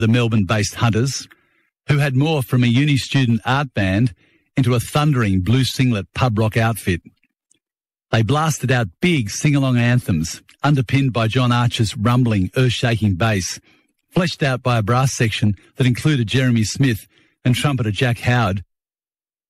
the Melbourne-based Hunters, who had morphed from a uni student art band into a thundering blue singlet pub rock outfit. They blasted out big sing-along anthems, underpinned by John Archer's rumbling, earth-shaking bass, fleshed out by a brass section that included Jeremy Smith and trumpeter Jack Howard,